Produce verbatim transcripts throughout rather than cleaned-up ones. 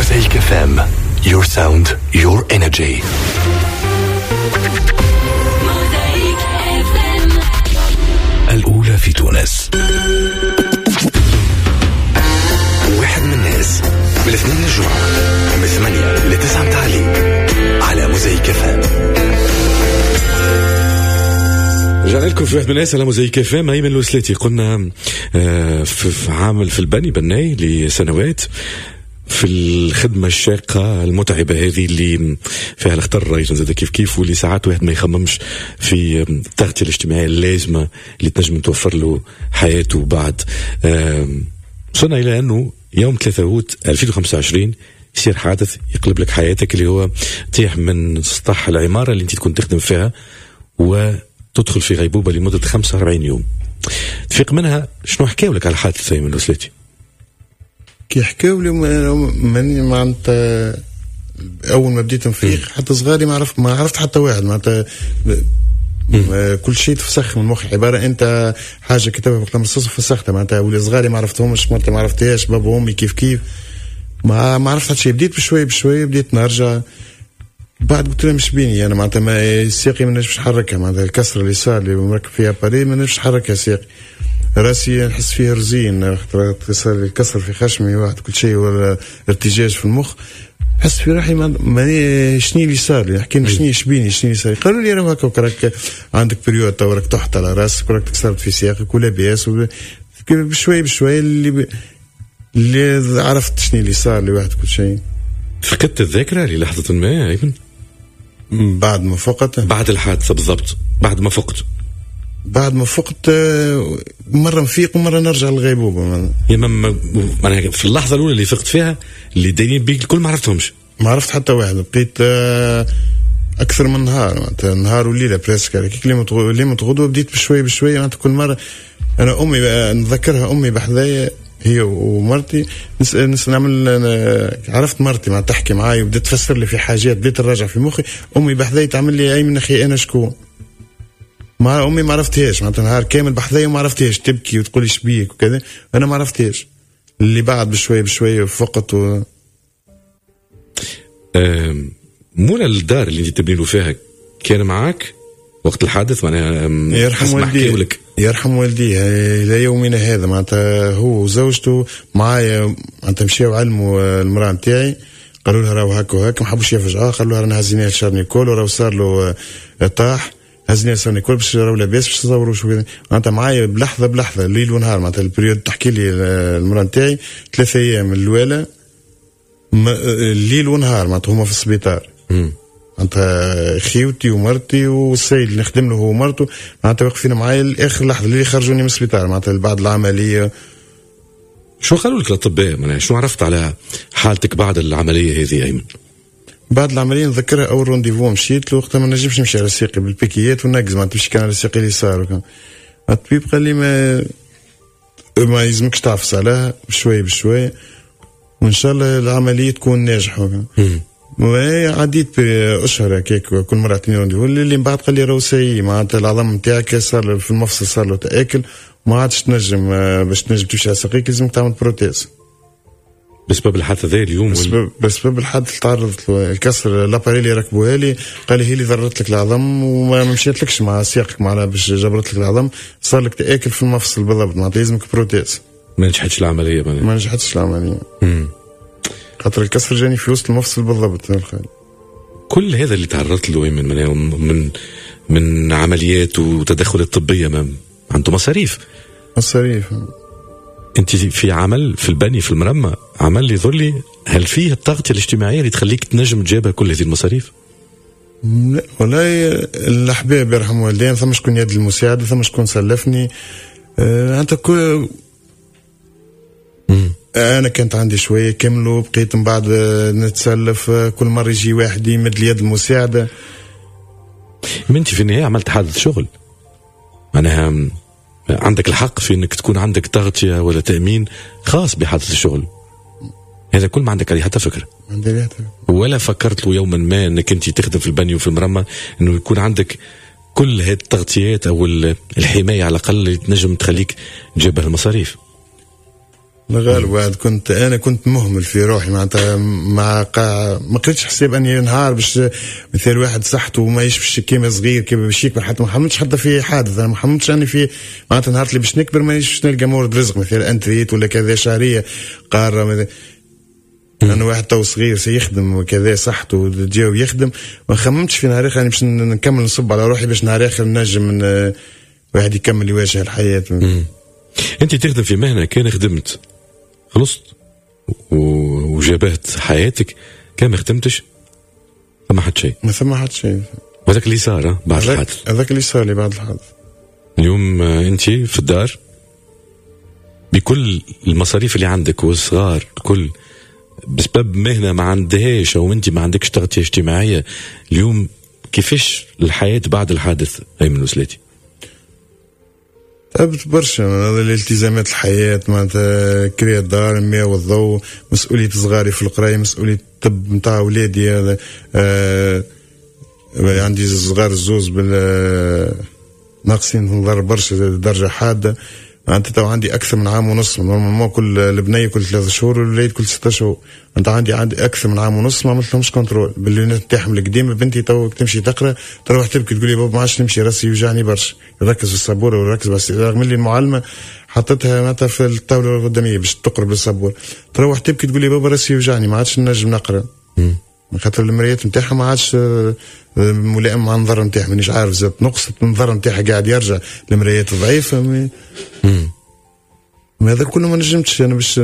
Mosaic إف إم. Your sound, your energy. الأولى في تونس. واحد من الناس من الاثنين للجمعة من ثمانية لتسعة متاعلي على موزايك إف إم. رجعنا لكم في واحد من الناس على موزايك إف إم. أيمن الوسلاتي قلنا في عامل في البني بناي لسنوات في الخدمة الشاقة المتعبة هذه اللي فيها الاختر رئيس زاد كيف كيف، واللي ساعات واحد ما يخممش في التغطية الاجتماعية اللازمة اللي تنجم توفر له حياته بعد. وصلنا إلى أنه يوم ثلاثة أوت ألفين وخمسة وعشرين يصير حادث يقلب لك حياتك، اللي هو تيح من سطح العمارة اللي انت تكون تخدم فيها وتدخل في غيبوبة لمدة خمسة وأربعين يوم. تفيق منها شنو حكاو لك على الحادث أيمن الوسلاتي؟ كي حكاو لي ماني معناتها اول ما بديت نفيق حتى صغاري ما عرفت ما عرفت حتى واحد معناتها كل شيء تفسخ من مخي. عباره انت حاجه كتبها وقت ما تصف فسختها معناتها، ولي صغاري ما عرفتهمش، مرتي ما عرفتهاش، بابا وامي كيف كيف ما ما عرفت حتى شيء. بديت بشوي بشوي بديت نرجع، بعد قلت لهم مش بيني انا معناتها ما ساقي ما نجمش نحركها، معناتها الكسره اللي صار اللي مركب فيها باري ما نجمش نحركها ساقي، راسي نحس فيه رزين، صار لي كسر في خشمي واحد كل شيء ولا ارتجاج في المخ، حس في روحي ماني شني اللي صار لي، نحكي شني شبيني شني اللي صار. قالوا لي راه هكا راك عندك بريود تو راك تحت على راسك وراك تكسرت في ساقك ولا باس، بشوي بشوي اللي ب... اللي عرفت شني اللي صار لي واحد كل شيء. فقدت الذاكرة للحظة ما أيمن؟ بعد ما فقت بعد الحادثة بالضبط، بعد ما فقت بعد ما فقت مرة نفيق ومرة نرجع للغيبوبة. يا ماما أنا في اللحظة الأولى اللي فقت فيها اللي دايرين بيك الكل ما عرفتهمش، ما عرفت حتى واحد، بقيت أكثر من نهار نهار وليلة بريسك كيك اللي متغدوة. بديت بشوي بشوي معناتها كل مرة أنا أمي نذكرها أمي بحذايا هي ومرتي نس نس نعمل عرفت مرتي ما تحكي معاي وبدأت تفسر لي في حاجات، بديت نراجع في مخي أمي بحذايا تعمل لي أي من أخي أنا شكون ما أمي ما عرفتهاش معناتها نهار كامل بحذايا وما عرفتهاش، تبكي وتقولي شبيك وكذا أنا ما عرفتهاش. اللي بعد بشوي بشوي فقط و... مولا الدار اللي انت تبني له فيها كان معاك وقت الحادث؟ معناها يرحم والدي يرحم والدي الى يومنا هذا معناتها هو وزوجته معايا معناتها مشاو علموا المراه نتاعي، قالوا لها راهو هكا وهكا ما حبوش يفجعوها، قالوا لها رانا هزيناه لشهر نيكول وراهو صار له طاح هزني صار نيكول باش راهو لاباس باش تصوروا شو معناتها معايا بلحظه بلحظه ليل ونهار. معناتها البريود تحكي لي المراه نتاعي ثلاثة ايام الاولى الليل ونهار معناتها هما في السبيطار، معناتها خيوتي ومرتي والسيد اللي نخدم له هو ومرته معناتها واقفين معايا لاخر لحظه اللي خرجوني من السبيطار معناتها بعد العمليه. شو قالوا لك الاطباء؟ معناها شو عرفت على حالتك بعد العمليه هذه ايمن؟ بعد العمليه نذكرها اول رونديفو مشيت له وقتها ما نجمش نمشي على ساقي بالبيكيات ونقز معناتها مش كان على ساقي اللي صار. الطبيب قال لي ما ما يلزمكش تعفص عليها بشوي بشوي وان شاء الله العمليه تكون ناجحه. عديت باشهر هكاك كل مره اعطيني رونديفو، اللي من بعد قال لي راهو سي معناتها العظم نتاعك صار في المفصل صار له تاكل وما عادش تنجم باش تنجم تمشي على ساقيك لازمك تعمل بروتيز. بسبب الحادث هذا اليوم بسبب, بسبب الحادث تعرضت له الكسر الاباري اللي ركبوها لي قال لي هي اللي ضرت لك العظم وما مشيتلكش مع سياقك معنا باش جبرت لك العظم صار لك تاكل في المفصل بالضبط معناتها لازمك بروتيز. ما نجحتش العمليه بني. ما نجحتش العمليه خاطر الكسر جاني في وسط المفصل بالضبط. كل هذا اللي تعرضت له من من من, من عمليات وتدخلات طبيه ما عنده مصاريف مصاريف. انت في عمل في البني في المرمى عمل لي ظلي، هل فيه التغطيه الاجتماعيه اللي تخليك تنجم تجيبها كل هذه المصاريف؟ لا والله الاحباب يرحم والدين ثم شكون يد المساعده ثم شكون سلفني أه انت كل انا كانت عندي شويه كملوا بقيت من بعد نتسلف كل مره يجي واحد يمد لي يد المساعده. انت في النهايه عملت حادث شغل معناها عندك الحق في انك تكون عندك تغطيه ولا تامين خاص بحادث الشغل، هذا كل ما عندك عليه حتى فكره ولا فكرت له يوما ما انك انت تخدم في البني وفي المرمى انه يكون عندك كل هذه التغطيات او الحمايه على الاقل اللي تنجم تخليك تجيب المصاريف؟ غالب واحد كنت انا كنت مهمل في روحي معناتها مع قاع ما قريتش حساب اني نهار باش مثال واحد صحته وما يشبش كيما صغير كيما باش يكبر حتى ما حملتش حتى في حادث انا ما حملتش اني في معناتها نهار اللي باش نكبر ما يشبش نلقى مورد رزق مثال انتريت ولا كذا شهريه قاره انا واحد تو صغير سيخدم وكذا صحته جاو يخدم ما خممتش في نهار اخر يعني باش نكمل نصب على روحي باش نهار اخر نجم من واحد يكمل يواجه الحياه. انت تخدم في مهنه كان خدمت خلصت وجابت حياتك كان ما خدمتش فما حد شيء ما ثم حد شيء وهذاك اللي صار بعد الحادث هذاك اللي صار لي بعد الحادث. اليوم انت في الدار بكل المصاريف اللي عندك والصغار كل بسبب مهنه ما عندهاش او انت ما عندكش تغطيه اجتماعيه اليوم كيفاش الحياه بعد الحادث ايمن الوسلاتي؟ تعبت برشا هذا الالتزامات الحياة معناتها كريا الدار الماء والضوء مسؤولية صغاري في القراية مسؤولية الطب نتاع ولادي هذا آه عندي صغار الزوز بال ناقصين في نظر برشا درجة حادة معناتها تو عندي أكثر من عام ونص نورمالمون كل البنية كل ثلاثة شهور والولاد كل ستة شهور أنت عندي عندي أكثر من عام ونص ما عملتلهمش كنترول باللونات نتاعهم القديمة بنتي تو تمشي تقرا تروح تبكي تقول لي بابا ما عادش نمشي راسي يوجعني برشا نركز في السبورة ونركز بس رغم اللي المعلمة حطتها معناتها في الطاولة القدامية باش تقرب للسبورة تروح تبكي تقول لي بابا راسي يوجعني ما عادش نجم نقرا من خاطر المرايات نتاعها ما عادش ملائم مع النظر نتاعها مانيش عارف زاد نقصت النظر نتاعها قاعد يرجع المرايات ضعيفة مي... هذا كله ما نجمتش انا باش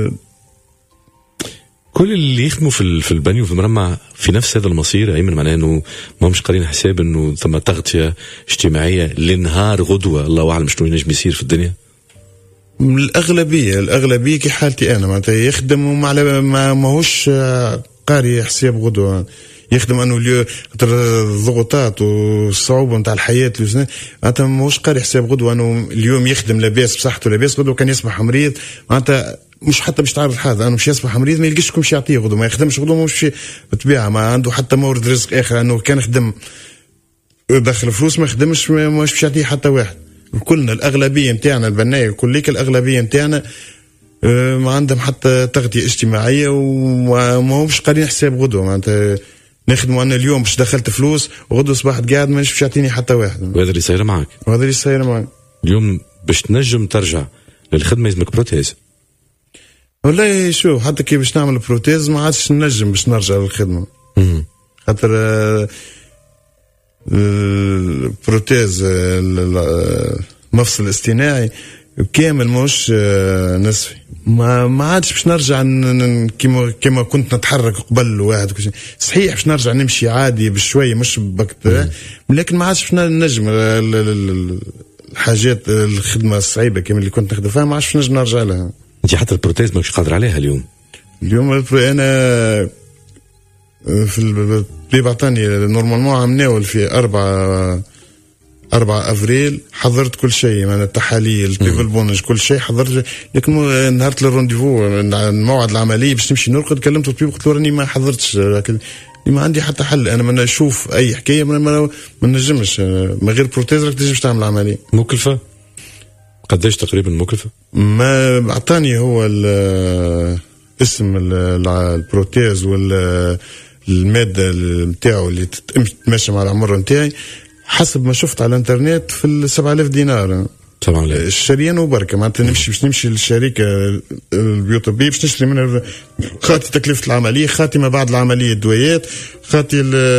كل اللي يخدموا في في البني وفي المرمى في نفس هذا المصير ايمن معناه انه ما همش قارين حساب انه ثم تغطيه اجتماعيه لنهار غدوه الله اعلم شنو ينجم يصير في الدنيا. الاغلبيه الاغلبيه كي حالتي انا معناتها يخدم وما ما ماهوش قاري حساب غدوه يخدم انه اليوم الضغوطات والصعوبه نتاع الحياه معناتها ماهوش قاري حساب غدوه انه اليوم يخدم لاباس بصحته لاباس غدوه كان يصبح مريض معناتها مش حتى باش تعرف هذا انه باش يصبح مريض ما يلقاش كل شيء يعطيه غدوه ما يخدمش غدوه مش بالطبيعه ما عنده حتى مورد رزق اخر انه كان خدم دخل فلوس ما خدمش مش باش يعطيه حتى واحد. كلنا الاغلبيه نتاعنا البنايه كليك الاغلبيه نتاعنا ما عندهم حتى تغطيه اجتماعيه وما همش قارين حساب غدوه معناتها نخدموا انا اليوم باش دخلت فلوس وغدوه صباحت قاعد مانيش باش يعطيني حتى واحد. وهذا اللي صاير معك وهذا اللي صاير معك اليوم باش تنجم ترجع للخدمه لازمك بروتيز. والله شو حتى كي باش نعمل بروتيز ما عادش نجم باش نرجع للخدمه خاطر البروتيز المفصل الاصطناعي كامل مش نصفي ما ما عادش باش نرجع كيما كيما كنت نتحرك قبل واحد كل شيء صحيح باش نرجع نمشي عادي بشويه مش بكت لكن ما عادش باش نجم الحاجات الخدمه الصعيبه كيما اللي كنت نخدم فيها ما عادش نجم نرجع لها. انت حتى البروتيز ماكش قادر عليها اليوم؟ اليوم انا في الطبيب عطاني نورمالمون عملناول في أربعة أربعة أفريل حضرت كل شيء من التحاليل الطب البونج كل شيء حضرت لكن نهار الرونديفو الموعد العملية باش نمشي نرقد كلمت الطبيب قلت له راني ما حضرتش لكن ما عندي حتى حل انا ما نشوف اي حكايه ما ما نجمش من غير بروتيز راك تنجمش تعمل عمليه. مكلفه قداش تقريبا مكلفه؟ ما اعطاني هو اسم البروتيز والماده نتاعو اللي تتماشى مع العمر نتاعي حسب ما شفت على الانترنت في سبعة آلاف دينار طبعا الشريان وبركه معناتها نمشي باش نمشي للشركه البيوطبيه باش نشتري منها خاطي تكلفه العمليه خاطي ما بعد العمليه الدويات خاطي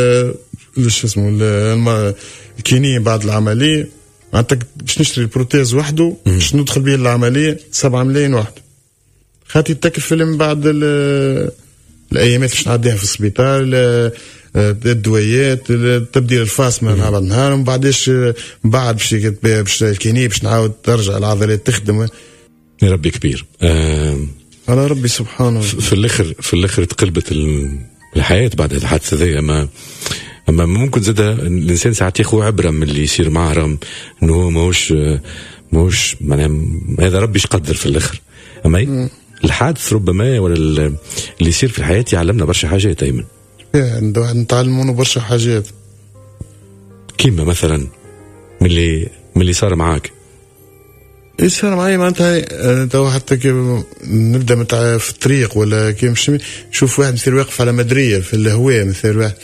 شو اسمه الكينيه بعد العمليه معناتها باش نشتري البروتيز وحده باش ندخل به العمليه سبعة ملايين وحده خاطي التكلفه من بعد الايامات باش نعديها في السبيطار الدويات تبديل الفاس من نهار لنهار ومن بعدش بعد باش باش الكينيه باش نعاود ترجع العضلات تخدم. يا ربي كبير آه على ربي سبحانه. في الاخر في الاخر تقلبت الحياه بعد هذا الحادث هذايا ما اما ممكن زاد الانسان ساعات ياخذ عبره من اللي يصير معه انه هو ماهوش ماهوش معناها هذا ربي يقدر في الاخر اما الحادث ربما ولا اللي يصير في الحياه يعلمنا برشا حاجات ايمن. نتعلموا برشا حاجات كيما مثلا من اللي من اللي صار معاك يصير معي معناتها تو حتى كي نبدا متاع في الطريق ولا كي مش نشوف واحد مثل واقف على مدريه في الهواء مثل واحد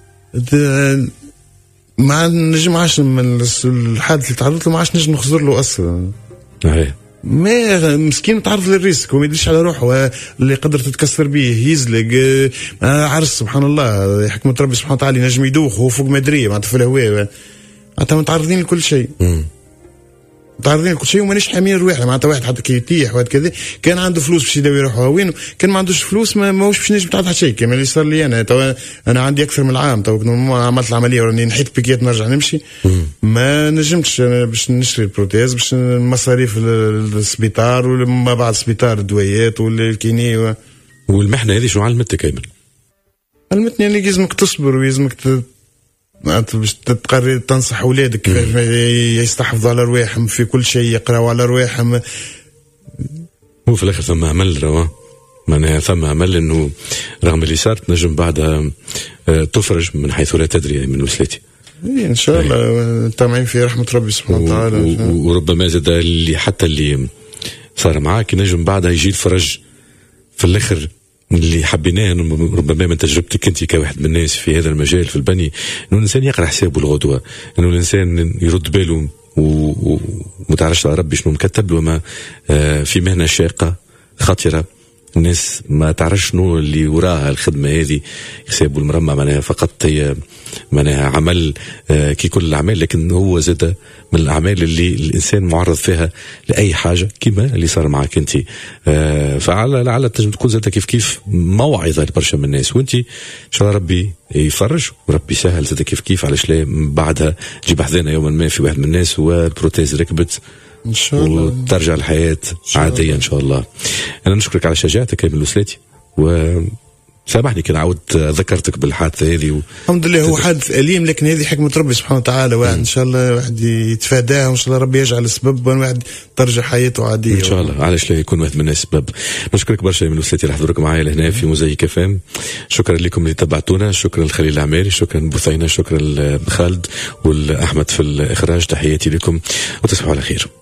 ما نجمعش من الحادث اللي تعرضت له ما عادش نجم نخزر له اصلا. ما مسكين تعرض للريسك وما يدريش على روحه اللي قدر تتكسر به يزلق عرس سبحان الله حكمة ربي سبحانه وتعالى نجم يدوخ وهو فوق مدريه معناتها في الهواء معناتها متعرضين لكل شيء. متعرضين لكل شيء ومانيش حامين رواحنا معناتها واحد حتى كي يطيح واحد كذا كان عنده فلوس باش يداوي روحه وين كان ما عندوش فلوس ما ماهوش باش نجم تعرض شيء كما اللي صار لي انا تو انا عندي اكثر من عام تو عملت العمليه وراني نحيت بيكيات نرجع نمشي ما نجمتش أنا باش نشري البروتيز باش مصاريف السبيطار وما بعد السبيطار الدويات والكيني و... والمحنه هذه شو علمتك ايمن؟ علمتني انك لازمك تصبر ويلزمك ت... باش تقرر تنصح اولادك كيفاش يستحفظوا على رواحهم في كل شيء يقراوا على رواحهم. هو في الاخر ثم امل روا معناها ثم امل انه رغم اللي صارت نجم بعدها تفرج من حيث لا تدري من وسلتي. إيه ان شاء الله طامعين في رحمه ربي سبحانه وتعالى. وربما زاد اللي حتى اللي صار معاك نجم بعدها يجي الفرج في الاخر اللي حبيناه ربما من تجربتك انت كواحد من الناس في هذا المجال في البني انه الانسان يقرا حسابه الغدوه انه الانسان يرد باله ومتعرفش على ربي شنو مكتب له وما في مهنه شاقه خطره الناس ما تعرفش شنو اللي وراها الخدمه هذه حسابه المرمى معناها فقط هي معناها عمل كي كل الاعمال لكن هو زاد من الاعمال اللي الانسان معرض فيها لاي حاجه كما اللي صار معك انت فعلى لعل تنجم تكون زاد كيف كيف موعظه لبرشا من الناس وانت ان شاء الله ربي يفرج وربي يسهل زاد كيف كيف علاش لا بعدها تجيب حذانا يوما ما في واحد من الناس والبروتيز ركبت ان شاء الله وترجع الحياه عاديه ان شاء الله. انا نشكرك على شجاعتك ايمن الوسلاتي و سامحني كان عاودت ذكرتك بالحادثه هذه و... الحمد لله هو حادث اليم لكن هذه حكمه ربي سبحانه وتعالى واحد ان شاء الله واحد يتفاداها وان شاء الله ربي يجعل السبب واحد ترجع حياته عاديه ان شاء الله علاش لا يكون واحد من الاسباب. نشكرك برشا من وسلاتي على حضورك معايا لهنا في موزايك اف ام. شكرا لكم اللي تبعتونا شكرا لخليل العماري شكرا بثينه شكرا لخالد والاحمد في الاخراج تحياتي لكم وتصبحوا على خير.